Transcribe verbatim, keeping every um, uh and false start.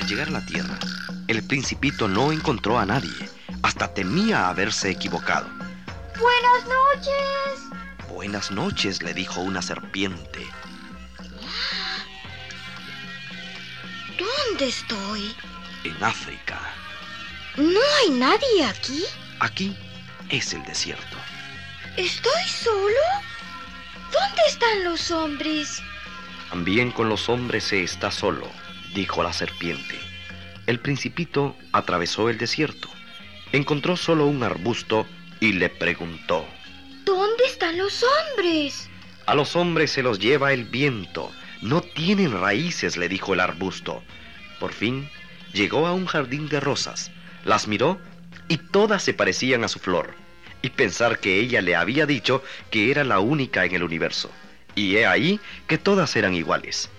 Al llegar a la Tierra, el Principito no encontró a nadie. Hasta temía haberse equivocado. ¡Buenas noches! Buenas noches, le dijo una serpiente. ¿Dónde estoy? En África. ¿No hay nadie aquí? Aquí es el desierto. ¿Estoy solo? ¿Dónde están los hombres? También con los hombres se está solo, dijo la serpiente. El Principito atravesó el desierto. Encontró solo un arbusto y le preguntó: ¿Dónde están los hombres? A los hombres se los lleva el viento. No tienen raíces, le dijo el arbusto. Por fin llegó a un jardín de rosas. Las miró y todas se parecían a su flor. Y pensar que ella le había dicho que era la única en el universo. Y he ahí que todas eran iguales.